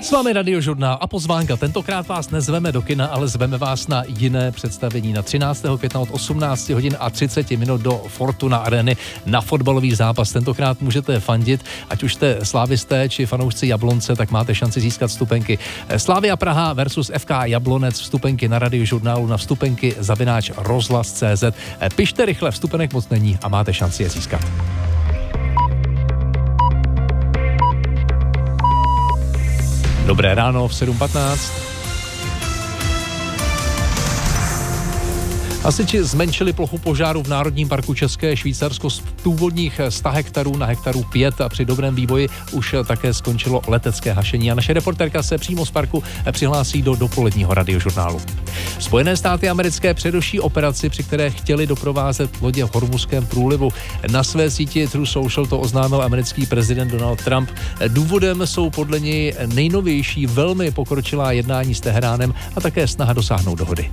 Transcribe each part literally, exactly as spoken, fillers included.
S vámi Radiožurnál a pozvánka. Tentokrát vás nezveme do kina, ale zveme vás na jiné představení. Na třináctého května od osmnáct hodin a třicet minut do Fortuna Areny na fotbalový zápas. Tentokrát můžete fandit, ať už jste slávisté či fanoušci Jablonce, tak máte šanci získat vstupenky. Slavia Praha versus F K Jablonec, vstupenky na Radiožurnálu na vstupenky zavináč rozhlas tečka cé zet. Pište rychle, vstupenek moc není a máte šanci je získat. Dobré ráno v sedm patnáct. Hasiči zmenšili plochu požáru v Národním parku České Švýcarsko z původních sto hektarů na hektarů pět a při dobrém vývoji už také skončilo letecké hašení. A naše reportérka se přímo z parku přihlásí do dopoledního Radiožurnálu. Spojené státy americké předuší operaci, při které chtěli doprovázet lodě v Hormuzském průlivu. Na své síti True Social to oznámil americký prezident Donald Trump. Důvodem jsou podle něj nejnovější velmi pokročilá jednání s Teheránem a také snaha dosáhnout dohody.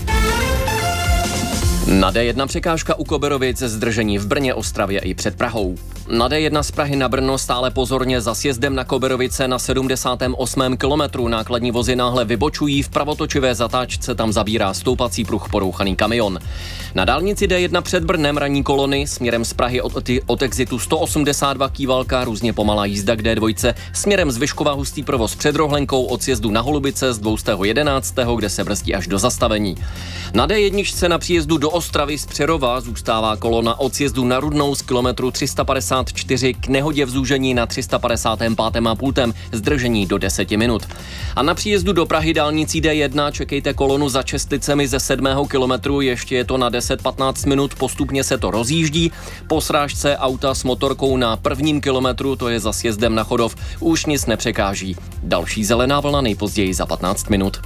Na dé jedna překážka u Koberovic, zdržení v Brně, Ostravě i před Prahou. Na dé jedna z Prahy na Brno stále pozorně za sjezdem na Koberovice na sedmdesátém osmém kilometru. Nákladní vozy náhle vybočují, v pravotočivé zatáčce tam zabírá stoupací pruh porouchaný kamion. Na dálnici dé jedna před Brnem ranní kolony směrem z Prahy od, od exitu sto osmdesát dva Kývalka, různě pomalá jízda k dé dva, směrem z Vyškova hustý provoz před Rohlenkou od sjezdu na Holubice z dvě stě jedenáct, kde se brzdí až do zastavení. Na dé jedna na příjezdu do Ostravy z Přerova zůstává kolona od sjezdu na Rudnou z kilometru tři sta padesát čtyři k nehodě v zúžení na tři sta padesát pět a půl, zdržení do deseti minut. A na příjezdu do Prahy dálnicí dé jedna čekejte kolonu za Čestlicemi ze sedmého kilometru, ještě je to na deset patnáct minut, postupně se to rozjíždí. Po srážce auta s motorkou na prvním kilometru, to je za sjezdem na Chodov, už nic nepřekáží. Další zelená vlna nejpozději za patnáct minut.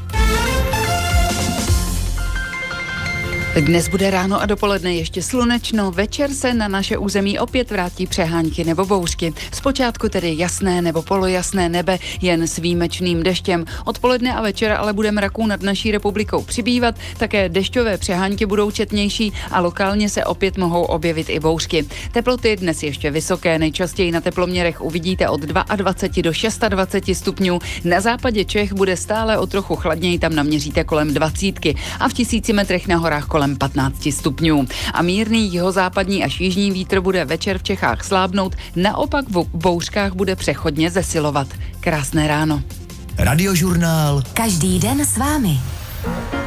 Dnes bude ráno a dopoledne ještě slunečno, večer se na naše území opět vrátí přehánky nebo bouřky. Zpočátku tedy jasné nebo polojasné nebe, jen s výjimečným deštěm. Odpoledne a večer ale bude mraků nad naší republikou přibývat, také dešťové přehánky budou četnější a lokálně se opět mohou objevit i bouřky. Teploty dnes ještě vysoké, nejčastěji na teploměrech uvidíte od dvacet dva do dvacet šest stupňů. Na západě Čech bude stále o trochu chladněji, tam naměříte kolem dvacítky a v tisíci metrech na horách kolem patnáct stupňů. A mírný jihozápadní až jižní vítr bude večer v Čechách slábnout, naopak v bouřkách bude přechodně zesilovat. Krásné ráno. Radiožurnál. Každý den s vámi.